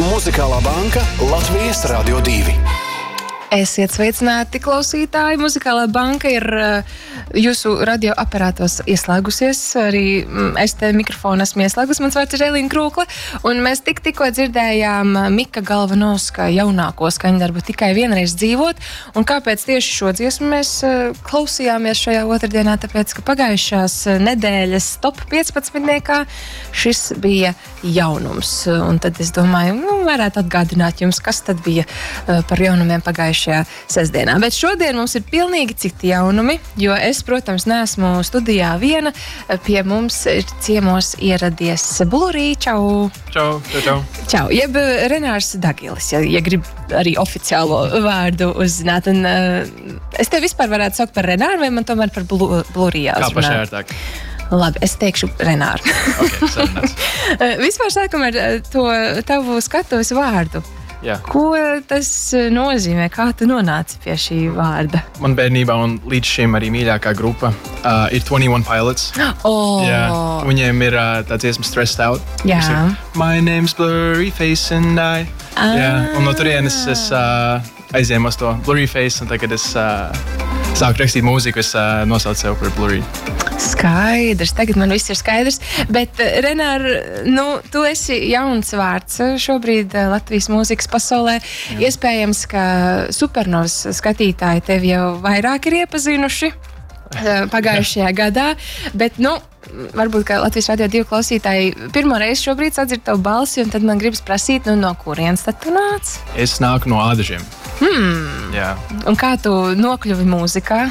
Muzikālā banka Latvijas Radio 2. Esiet sveicināti, klausītāji. Muzikālā banka ir jūsu radioaparātos ieslēgusies. Arī es te mikrofonu esmu ieslēgus. Mans vārds ir Elīna Krūkle. Un mēs tikko dzirdējām Mika Galvanovska jaunāko skaņdarbu Tikai vienreiz dzīvot. Un kāpēc tieši šo dziesmu mēs klausījāmies šajā otrdienā? Tāpēc, ka pagājušās nedēļas top 15. šis bija jaunums. Un tad es domāju, varētu atgādināt jums, kas tad bija par jaunumiem pagājušajā sestdienā. Bet šodien mums ir pilnīgi citi jaunumi, jo es, protams, neesmu studijā viena. Pie mums ir ciemos ieradies Blurī. Čau! Čau! Čau! Jeb Renārs Dagilis, ja grib arī oficiālo vārdu uzzināt. Un, es tev vispār varētu saukt par Renāru, vai man tomēr par Blurī jāuzrunā? Kā pašai ērtāk? Labi, es teikšu Renāru. Okay, sarunās. Vispār sākam ar to tavu skatuves vārdu. Jā. Ko tas nozīmē? Kā tu nonāci pie šī vārda? Man bērnībā un līdz šim arī mīļākā grupa ir 21 Pilots. Oh. Jā, viņiem ir tāds dziesma Stressed Out. Jā. My name's Blurry Face and I. Jā, un no turienes es aizēmu uz to Blurry Face, un tagad es sāku rakstīt mūziku, es nosaucu sev par Blurry. Skaidrs, tagad man viss ir skaidrs. Bet, Renār, tu esi jauns vārds šobrīd Latvijas mūzikas pasaulē. Jā. Iespējams, ka Supernovas skatītāji tevi jau vairāk ir iepazinuši pagājušajā gadā. Bet, varbūt, ka Latvijas Radio 2 klausītāji pirmo reizi šobrīd sadzird tavu balsi, un tad man gribas prasīt, no kurienes tad tu nāc? Es nāku no Ādažiem. Jā. Un kā tu nokļuvi mūzikā?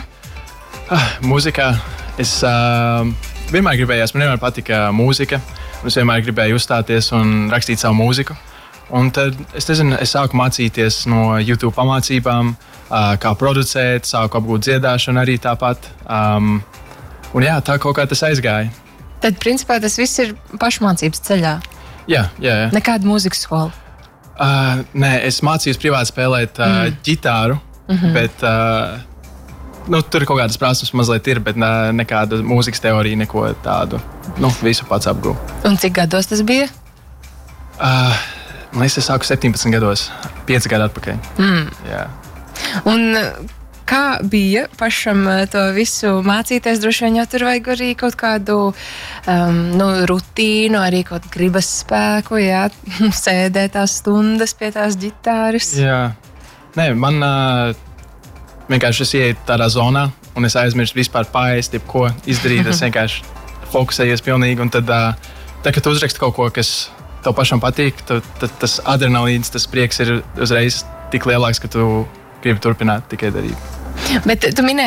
Mūzikā es vienmēr gribējās, man vienmēr patika mūzika. Es vienmēr gribēju uzstāties un rakstīt savu mūziku. Un tad, es sāku mācīties no YouTube pamācībām, kā producēt, sāku apgūt dziedāšanu arī tāpat. Un jā, tā kaut kā tas aizgāja. Tad, principā, tas viss ir pašmācības ceļā? Jā. Nekāda mūzikas skola? Nē, es mācījos privāti spēlēt ģitāru, bet tur kaut kādas prasmes mazliet ir, bet nekāda mūzikas teorija, neko tādu. Visu pats apgūvu. Un cik gados tas bija? Es sāku 17 gados, 5 gadu atpakaļ. Jā. Un kā bija pašam to visu mācīties? Droši vien jau tur vajag arī kaut kādu rutīnu, arī kaut kādu gribas spēku, jā, sēdēt tās stundas pie tās ģitāras. Jā. Nē, man vienkārši es ieeju tādā zonā, un es aizmirstu vispār paēst, jebko izdarīt. Es vienkārši fokusējies pilnīgi, un tad, kad tu uzraksti kaut ko, kas tev pašam patīk, tad tas adrenalīns, tas prieks ir uzreiz tik lielāks, ka tu gribi turpināt tikai darīt. Bet tu minēji